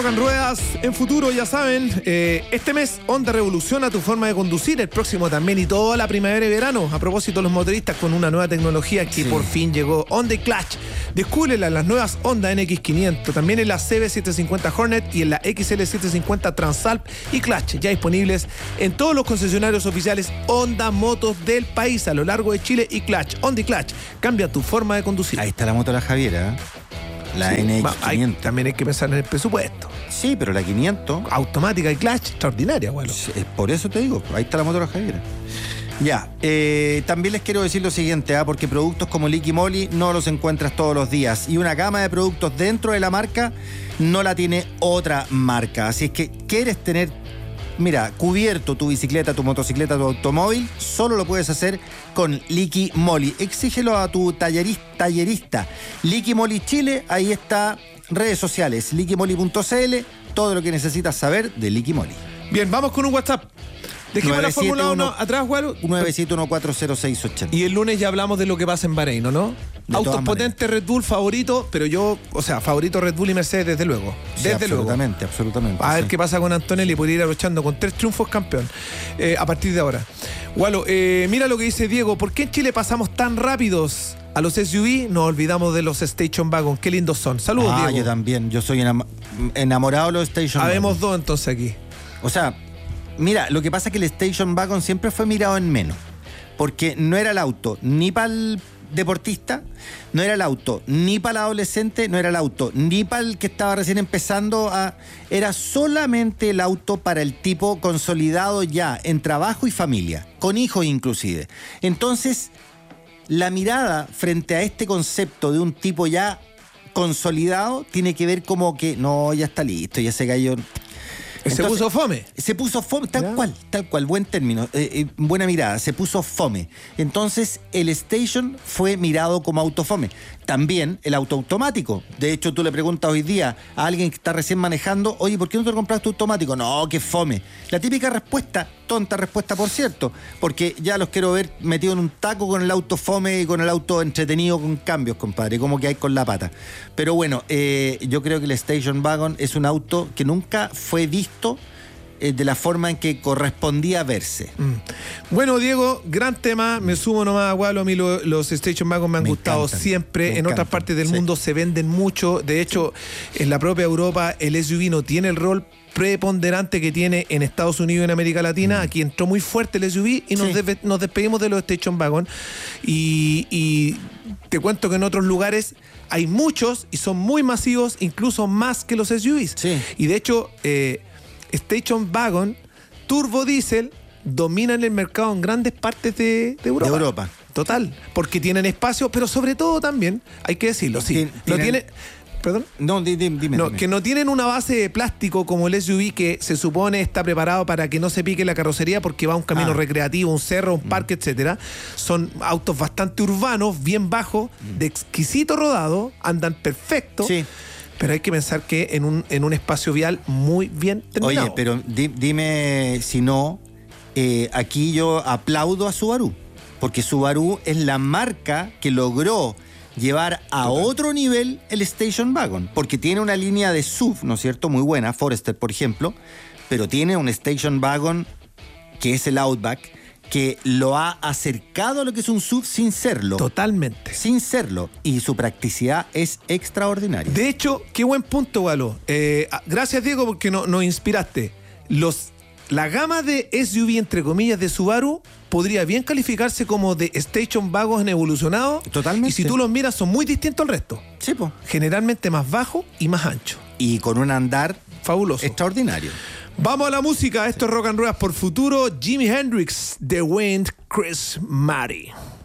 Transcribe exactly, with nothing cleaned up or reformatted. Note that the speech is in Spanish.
Rock and Ruedas en futuro, ya saben, eh, este mes Honda revoluciona tu forma de conducir, el próximo también y toda la primavera y verano. A propósito, los motoristas con una nueva tecnología que sí. por fin llegó, Honda Clutch. Descúbrela en las nuevas Honda N X quinientos, también en la C B setecientos cincuenta Hornet y en la X L setecientos cincuenta Transalp y Clutch, ya disponibles en todos los concesionarios oficiales Honda Motos del país a lo largo de Chile. Y Clutch, Honda Clutch, cambia tu forma de conducir. Ahí está la moto de la Javiera, ¿eh? La sí, N X quinientos. Hay, también hay que pensar en el presupuesto. Sí, pero la quinientos... automática y Clutch, extraordinaria, bueno. Sí, por eso te digo, ahí está la moto de la Javiera. Ya, eh, también les quiero decir lo siguiente, ¿eh? porque productos como Liqui Moly no los encuentras todos los días. Y una gama de productos dentro de la marca no la tiene otra marca. Así es que, ¿quieres tener... Mira, cubierto tu bicicleta, tu motocicleta, tu automóvil, solo lo puedes hacer con Liqui Moly. Exígelo a tu tallerista, tallerista. Liqui Moly Chile, ahí está, redes sociales, liqui moly punto c l, todo lo que necesitas saber de Liqui Moly. Bien, vamos con un WhatsApp. Dejemos la Fórmula uno atrás, Guaro. nueve siete uno cuatro cero seis ocho cero. Y el lunes ya hablamos de lo que pasa en Bahrein, ¿no? De autos potentes, Red Bull favorito, pero yo, o sea, favorito Red Bull y Mercedes desde luego. Sí, desde absolutamente, luego. absolutamente. A sí. ver qué pasa con Antonelli, por ir abrochando con tres triunfos campeón eh, a partir de ahora. Gualo, eh, mira lo que dice Diego. ¿Por qué en Chile pasamos tan rápidos a los S U V? Nos olvidamos de los Station Wagon. Qué lindos son. Saludos, ah, Diego. Yo también. Yo soy enam- enamorado de los Station Wagon. Habemos dos entonces aquí. O sea... Mira, lo que pasa es que el Station Wagon siempre fue mirado en menos, porque no era el auto ni para el deportista, no era el auto ni para el adolescente, no era el auto ni para el que estaba recién empezando a... Era solamente el auto para el tipo consolidado ya en trabajo y familia, con hijos inclusive. Entonces, la mirada frente a este concepto de un tipo ya consolidado tiene que ver como que, no, ya está listo, ya se cayó... Entonces, se puso fome. Se puso fome, tal ¿Ya? cual, tal cual, buen término, eh, eh, buena mirada, se puso fome. Entonces el Station fue mirado como autofome. También el auto automático. De hecho, tú le preguntas hoy día a alguien que está recién manejando, oye, ¿por qué no te compraste automático? No, qué fome. La típica respuesta, tonta respuesta por cierto, porque ya los quiero ver metidos en un taco con el auto fome y con el auto entretenido con cambios, compadre, como que hay con la pata. Pero bueno, eh, yo creo que el Station Wagon es un auto que nunca fue visto de la forma en que correspondía verse. Mm. Bueno, Diego, gran tema. Me sumo nomás a Gualo. A mí lo, los Station Wagon me han me gustado encantan, siempre. En encantan. Otras partes del sí. mundo se venden mucho. De hecho, sí. en la propia Europa el S U V no tiene el rol preponderante que tiene en Estados Unidos y en América Latina. Mm. Aquí entró muy fuerte el S U V y nos, sí. de, nos despedimos de los Station Wagon. Y, y te cuento que en otros lugares hay muchos y son muy masivos, incluso más que los S U Vs. Sí. Y de hecho... Eh, Station Wagon, Turbo Diesel, dominan el mercado en grandes partes de, de Europa. De Europa. Total, porque tienen espacio, pero sobre todo también, hay que decirlo, sí. ¿Tien, no tienen... tiene, ¿Perdón? No, dime, dime. No, dime. que no tienen una base de plástico como el S U V que se supone está preparado para que no se pique la carrocería porque va a un camino ah. recreativo, un cerro, un parque, mm. etcétera. Son autos bastante urbanos, bien bajos, mm. de exquisito rodado, andan perfecto. Sí. Pero hay que pensar que en un, en un espacio vial muy bien terminado. Oye, pero di, dime si no, eh, aquí yo aplaudo a Subaru, porque Subaru es la marca que logró llevar a Total. otro nivel el Station Wagon, porque tiene una línea de S U V, ¿no es cierto?, muy buena, Forester, por ejemplo, pero tiene un Station Wagon que es el Outback, que lo ha acercado a lo que es un S U V sin serlo. Totalmente. Sin serlo. Y su practicidad es extraordinaria. De hecho, qué buen punto, Galo. Eh, gracias, Diego, porque no, nos inspiraste. Los, la gama de S U V, entre comillas, de Subaru podría bien calificarse como de Station Wagon evolucionado. Totalmente. Y si tú los miras, son muy distintos al resto. Sí, po. Generalmente más bajo y más ancho. Y con un andar fabuloso. Extraordinario. Vamos a la música. Esto es Rock and Ruedas por Futuro. Jimi Hendrix, The Wind, Chris Martin.